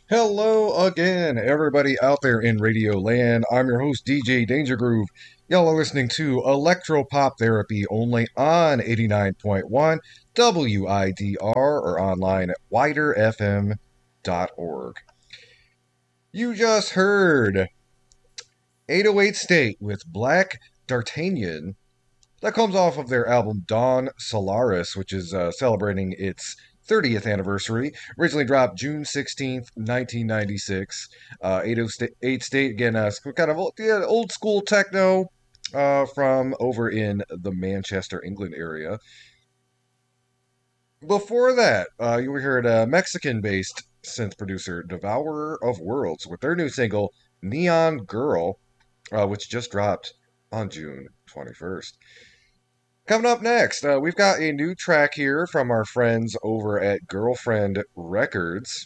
Hello again, everybody out there in Radio Land. I'm your host, DJ Danger Groove. Y'all are listening to Electro Pop Therapy only on 89.1 WIDR or online at widerfm.org. You just heard 808 State with Black D'Artagnan. That comes off of their album Dawn Solaris, which is celebrating its 30th anniversary. Originally dropped June 16th, 1996. 808 State, again, kind of old school techno from over in the Manchester, England area. Before that, you heard Mexican based synth producer Devourer of Worlds with their new single Neon Girl, which just dropped on June 21st. Coming up next, we've got a new track here from our friends over at Girlfriend Records.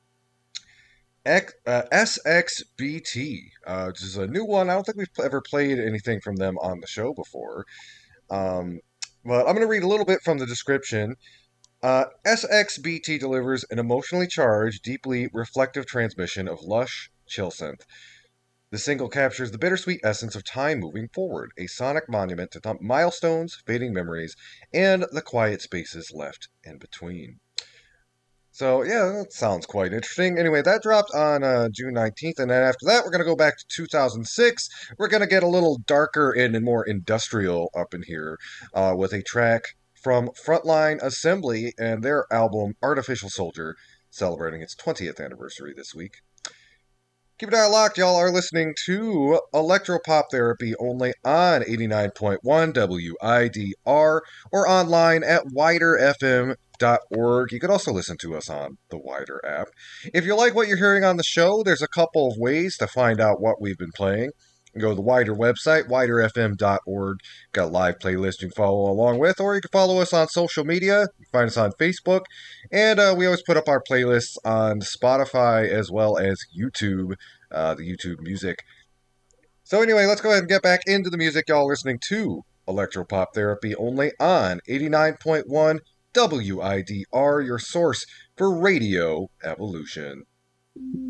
SXBT, which is a new one. I don't think we've ever played anything from them on the show before. But I'm going to read a little bit from the description. SXBT delivers an emotionally charged, deeply reflective transmission of lush chill synth. The single captures the bittersweet essence of time moving forward, a sonic monument to milestones, fading memories, and the quiet spaces left in between. So, yeah, that sounds quite interesting. Anyway, that dropped on June 19th, and then after that, we're going to go back to 2006. We're going to get a little darker and more industrial up in here with a track from Frontline Assembly and their album Artificial Soldier, celebrating its 20th anniversary this week. Keep it dial locked. Y'all are listening to Electropop Therapy only on 89.1 WIDR or online at widerfm.org. You can also listen to us on the Wider app. If you like what you're hearing on the show, there's a couple of ways to find out what we've been playing. You can go to the Wider website, widerfm.org. Got a live playlist you can follow along with, or you can follow us on social media. You can find us on Facebook. And we always put up our playlists on Spotify as well as YouTube, the YouTube music. So anyway, let's go ahead and get back into the music. Y'all listening to Electropop Therapy only on 89.1 WIDR, your source for radio evolution.